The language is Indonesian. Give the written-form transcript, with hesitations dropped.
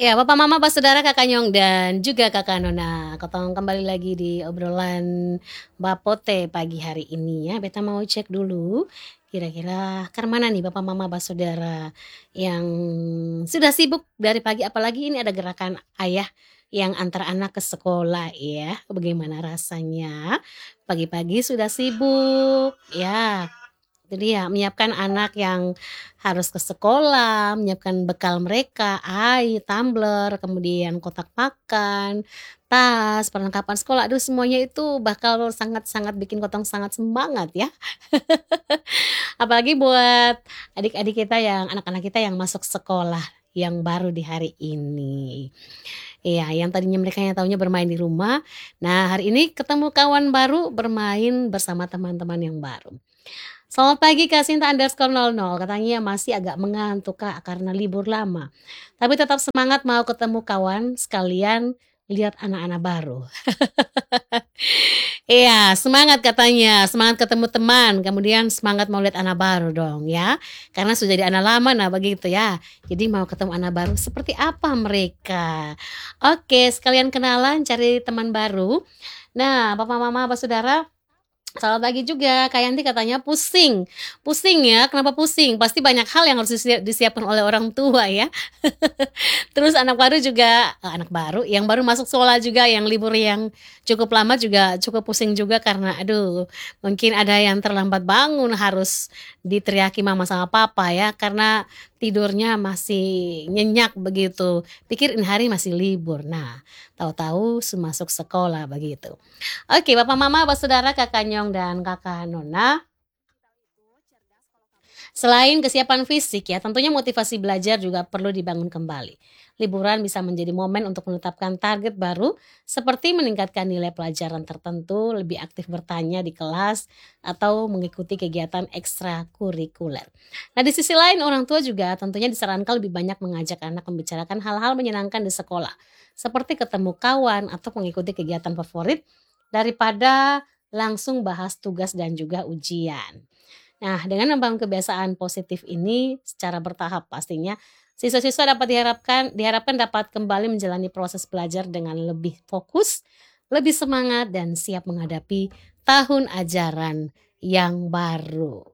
Ya, Papa, Mama, Pak, Saudara, Kakak Nyong, dan juga Kakak Nona. Ketemu kembali lagi di obrolan Bapote pagi hari ini ya. Beta mau cek dulu kira-kira ke mana nih Bapak, Mama, Pak, Saudara yang sudah sibuk dari pagi. Apalagi ini ada gerakan ayah yang antar anak ke sekolah ya. Bagaimana rasanya? Pagi-pagi sudah sibuk ya. Itu dia, menyiapkan anak yang harus ke sekolah, menyiapkan bekal mereka, air, tumbler, kemudian kotak makan, tas, perlengkapan sekolah. Aduh, semuanya itu bakal sangat-sangat bikin Kotong sangat semangat ya. Apalagi buat adik-adik kita yang anak-anak kita yang masuk sekolah yang baru di hari ini. Iya, yang tadinya mereka yang taunya bermain di rumah. Nah, hari ini ketemu kawan baru bermain bersama teman-teman yang baru. Selamat pagi Kak Sinta underscore 00, katanya masih agak mengantuk Kak karena libur lama. Tapi tetap semangat mau ketemu kawan sekalian lihat anak-anak baru. Iya, semangat katanya, semangat ketemu teman, kemudian semangat mau lihat anak baru dong ya. Karena sudah jadi anak lama nah begitu ya. Jadi mau ketemu anak baru seperti apa mereka. Oke, sekalian kenalan cari teman baru. Nah, Bapak Mama, Bapak Saudara, selamat pagi juga, Kak Yanti katanya pusing. Pusing ya, kenapa pusing? Pasti banyak hal yang harus disiapkan oleh orang tua ya. Terus anak baru juga, anak baru, yang baru masuk sekolah juga, yang libur yang cukup lama juga cukup pusing juga karena aduh, mungkin ada yang terlambat bangun harus diteriaki mama sama papa ya, karena tidurnya masih nyenyak begitu. Pikir ini hari masih libur. Nah, tahu-tahu masuk sekolah begitu. Oke, Bapak Mama, Bapak Saudara, Kakak Nyong dan Kakak Nona. Selain kesiapan fisik ya, tentunya motivasi belajar juga perlu dibangun kembali. Liburan bisa menjadi momen untuk menetapkan target baru seperti meningkatkan nilai pelajaran tertentu, lebih aktif bertanya di kelas, atau mengikuti kegiatan ekstrakurikuler. Nah, di sisi lain orang tua juga tentunya disarankan lebih banyak mengajak anak membicarakan hal-hal menyenangkan di sekolah, seperti ketemu kawan atau mengikuti kegiatan favorit daripada langsung bahas tugas dan juga ujian. Nah, dengan membangun kebiasaan positif ini secara bertahap pastinya, siswa-siswa dapat diharapkan dapat kembali menjalani proses belajar dengan lebih fokus, lebih semangat dan siap menghadapi tahun ajaran yang baru.